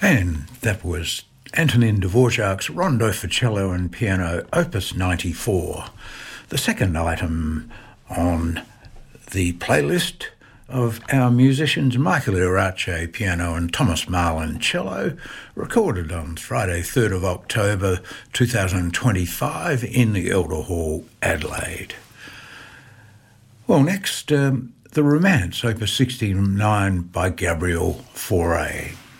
And that was Antonin Dvorak's Rondo for Cello and Piano, Opus 94, the second item on the playlist of our musicians Michael Irache, piano, and Thomas Marlin, cello, recorded on Friday 3rd of October 2025 in the Elder Hall, Adelaide. Well, next, The Romance, Opus 69 by Gabriel Fauré.